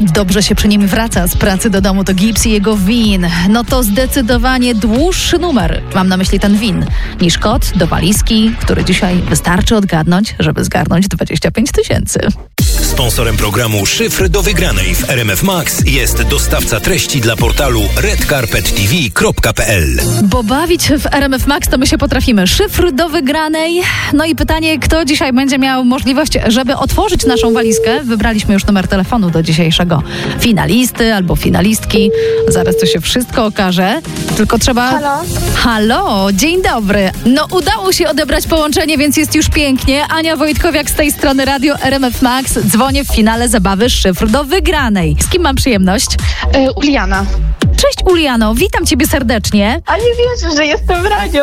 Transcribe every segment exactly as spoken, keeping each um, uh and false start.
Dobrze się przy nim wraca z pracy do domu, to Gibbs i jego win. No to zdecydowanie dłuższy numer, mam na myśli ten win, niż kod do walizki, który dzisiaj wystarczy odgadnąć, żeby zgarnąć dwadzieścia pięć tysięcy. Sponsorem programu Szyfr do wygranej w R M F Max jest dostawca treści dla portalu red carpet t v kropka p l. Bo bawić w R M F Max to my się potrafimy. Szyfr do wygranej. No i pytanie, kto dzisiaj będzie miał możliwość, żeby otworzyć naszą walizkę. Wybraliśmy już numer telefonu do dzisiejszego finalisty albo finalistki. Zaraz to się wszystko okaże. Tylko trzeba... Halo? Halo, dzień dobry. No udało się odebrać połączenie, więc jest już pięknie. Ania Wojtkowiak z tej strony Radio R M F Max. Dzwonię w finale zabawy Szyfr do wygranej. Z kim mam przyjemność? Yy, Uliana. Cześć Uliano, witam ciebie serdecznie. A nie wierzę, że jestem w radiu.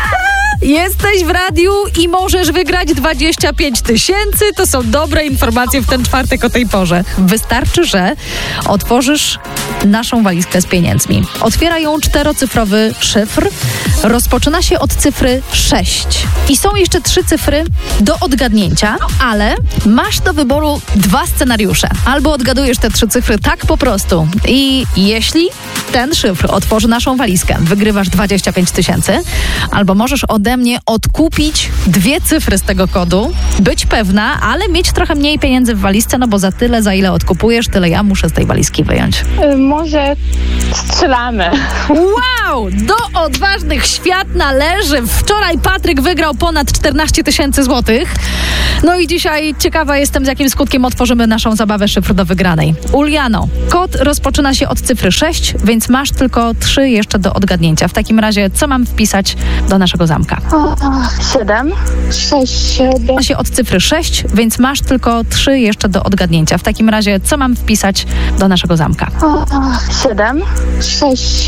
Jesteś w radiu i możesz wygrać dwadzieścia pięć tysięcy. To są dobre informacje w ten czwartek o tej porze. Wystarczy, że otworzysz naszą walizkę z pieniędzmi. Otwiera ją czterocyfrowy szyfr. Rozpoczyna się od cyfry sześć. I są jeszcze trzy cyfry do odgadnięcia, ale masz do wyboru dwa scenariusze. Albo odgadujesz te trzy cyfry tak po prostu. I jeśli ten szyfr otworzy naszą walizkę, wygrywasz dwadzieścia pięć tysięcy, albo możesz ode mnie odkupić dwie cyfry z tego kodu, być pewna, ale mieć trochę mniej pieniędzy w walizce, no bo za tyle, za ile odkupujesz, tyle ja muszę z tej walizki wyjąć. Yy, może strzelamy. Wow! Do odważnych świat należy. Wczoraj Patryk wygrał ponad czternaście tysięcy złotych. No i dzisiaj ciekawa jestem, z jakim skutkiem otworzymy naszą zabawę Szyfr do wygranej. Uliano, kod rozpoczyna się od cyfry sześć, więc masz tylko trzy jeszcze do odgadnięcia. W takim razie, co mam wpisać do naszego zamka? O, siedem. Sześć, siedem. Się od cyfry sześć, więc masz tylko trzy jeszcze do odgadnięcia. W takim razie, co mam wpisać do naszego zamka? O, siedem. Sześć.